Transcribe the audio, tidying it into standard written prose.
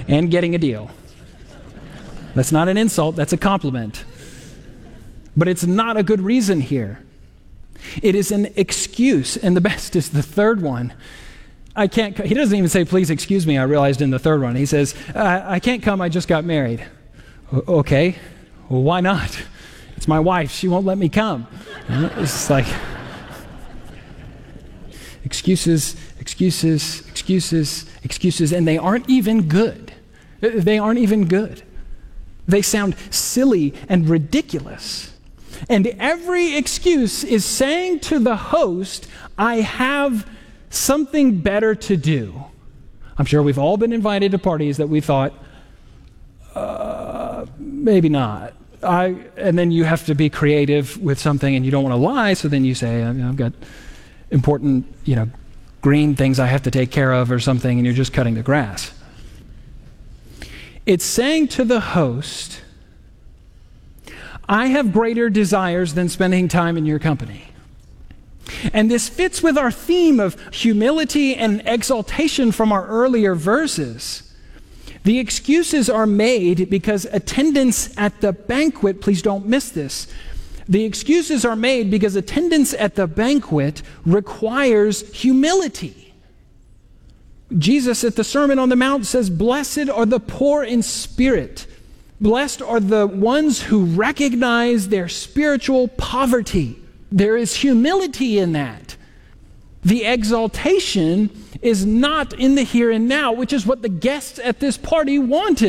and getting a deal. That's not an insult, that's a compliment. But it's not a good reason here. It is an excuse, and the best is the third one. He doesn't even say, please excuse me, I realized in the third one. He says, I can't come, I just got married. Okay, well, why not? It's my wife, she won't let me come. It's like, excuses, and they aren't even good. They aren't even good. They sound silly and ridiculous. And every excuse is saying to the host, I have something better to do. I'm sure we've all been invited to parties that we thought, maybe not. And then you have to be creative with something and you don't want to lie, so then you say, I've got important, green things I have to take care of or something, and you're just cutting the grass. It's saying to the host, I have greater desires than spending time in your company. And this fits with our theme of humility and exaltation from our earlier verses. The excuses are made because attendance at the banquet, please don't miss this. The excuses are made because attendance at the banquet requires humility. Jesus at the Sermon on the Mount says, blessed are the poor in spirit. Blessed are the ones who recognize their spiritual poverty. There is humility in that. The exaltation is not in the here and now, which is what the guests at this party wanted.